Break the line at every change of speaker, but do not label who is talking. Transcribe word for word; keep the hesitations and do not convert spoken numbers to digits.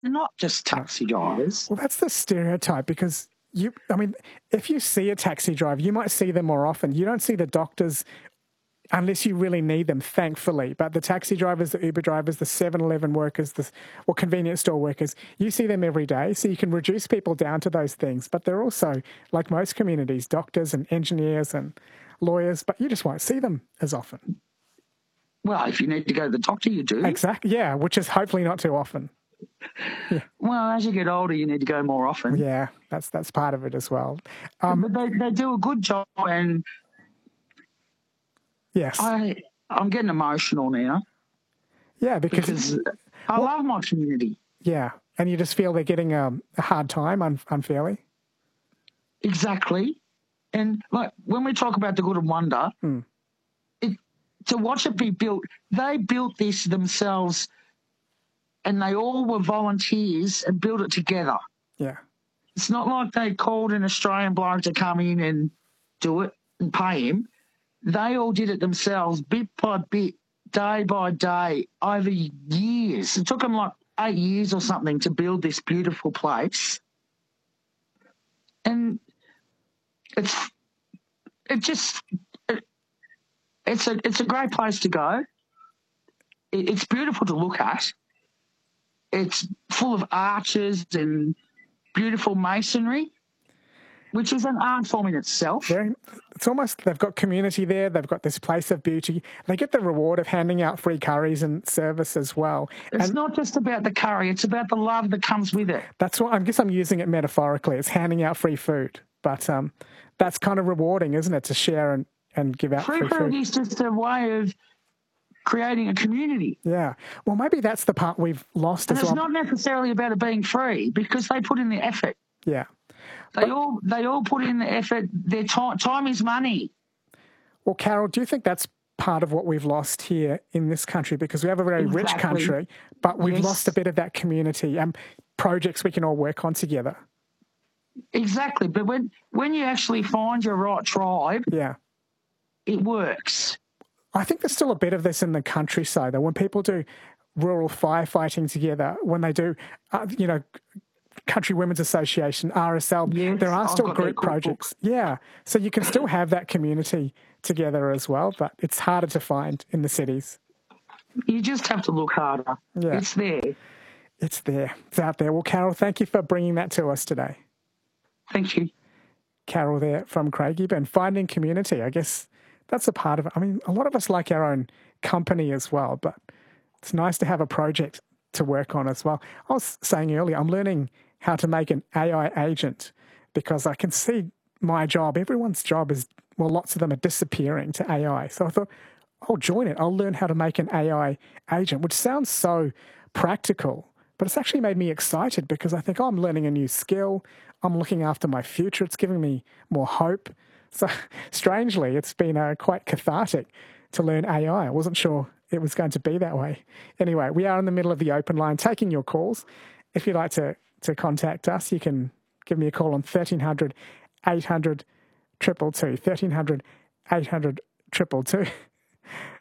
They're not just taxi drivers.
Well, that's the stereotype because you, I mean, if you see a taxi driver, you might see them more often. You don't see the doctors unless you really need them, thankfully. But the taxi drivers, the Uber drivers, the seven eleven workers, the, or convenience store workers, you see them every day. So you can reduce people down to those things. But they're also, like most communities, doctors and engineers and lawyers, but you just won't see them as often.
Well, if you need to go to the doctor, you do.
Exactly. Yeah, which is hopefully not too often.
Yeah. Well, as you get older, you need to go more often.
Yeah, that's that's part of it as well.
Um, but they, they do a good job, and
yes,
I I'm getting emotional now.
Yeah, because,
because I well, love my community.
Yeah, and you just feel they're getting um, a hard time un- unfairly.
Exactly, and like when we talk about the Good and Wonder,
hmm.
it, to watch it be built, they built this themselves. And they all were volunteers and built it together.
Yeah.
It's not like they called an Australian bloke to come in and do it and pay him. They all did it themselves, bit by bit, day by day, over years. It took them like eight years or something to build this beautiful place. And it's it just it, it's a it's a great place to go. It, it's beautiful to look at. It's full of arches and beautiful masonry, which is an art form in itself.
Very, it's almost, they've got community there. They've got this place of beauty. They get the reward of handing out free curries and service as well.
It's
and
not just about the curry. It's about the love that comes with it.
That's what I guess I'm using it metaphorically. It's handing out free food. But um, that's kind of rewarding, isn't it, to share and, and give out free, free food.
Free food is just a way of creating a community.
Yeah. Well, maybe that's the part we've lost
and
as
well.
well.
It's not necessarily about it being free because they put in the effort.
Yeah.
They but, all they all put in the effort. Their time, time is money.
Well, Carol, do you think that's part of what we've lost here in this country? Because we have a very
exactly.
rich country, but we've
yes.
lost a bit of that community and projects we can all work on together.
Exactly. But when, when you actually find your right tribe,
yeah,
it works.
I think there's still a bit of this in the countryside, though. When people do rural firefighting together, when they do, uh, you know, Country Women's Association, R S L,
yes,
there are still
I've
group projects. Yeah. So you can still have that community together as well, but it's harder to find in the cities.
You just have to look harder. Yeah. It's there.
It's there. It's out there. Well, Carol, thank you for bringing that to us today.
Thank you.
Carol there from Craigieburn. Finding community, I guess that's a part of it. I mean, a lot of us like our own company as well, but it's nice to have a project to work on as well. I was saying earlier, I'm learning how to make an A I agent because I can see my job, everyone's job is, well, lots of them are disappearing to A I. So I thought, I'll join it. I'll learn how to make an A I agent, which sounds so practical, but it's actually made me excited because I think, oh, I'm learning a new skill. I'm looking after my future. It's giving me more hope. So strangely, it's been uh, quite cathartic to learn A I. I wasn't sure it was going to be that way. Anyway, we are in the middle of the open line taking your calls. If you'd like to, to contact us, you can give me a call on thirteen hundred, eight hundred, two two two, thirteen hundred, eight hundred, two two two.